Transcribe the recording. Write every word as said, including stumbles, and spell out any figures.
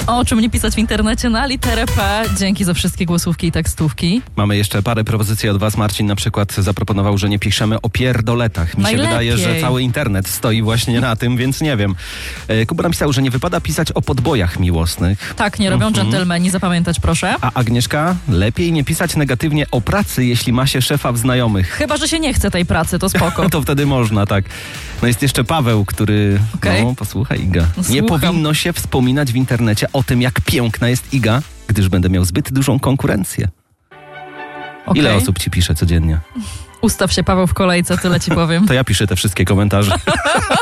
O czym nie pisać w internecie na literę P. Dzięki za wszystkie głosówki i tekstówki. Mamy jeszcze parę propozycji od was. Marcin na przykład zaproponował, że nie piszemy o pierdoletach. Mi Najlepiej. się wydaje, że cały internet stoi właśnie na tym, więc nie wiem. Kuba napisał, że nie wypada pisać o podbojach miłosnych. Tak, nie robią Mhm. dżentelmeni, zapamiętać proszę. A Agnieszka, lepiej nie pisać negatywnie o pracy, jeśli ma się szefa w znajomych. Chyba, że się nie chce tej pracy, to spoko. To wtedy można, tak. No jest jeszcze Paweł, który... Okej. No, posłuchaj Iga. No, nie słucham. powinno się wspominać w internecie o tym, jak piękna jest Iga, gdyż będę miał zbyt dużą konkurencję. Okej. Ile osób ci pisze codziennie? Ustaw się, Paweł, w kolejce, tyle ci powiem. To ja piszę te wszystkie komentarze.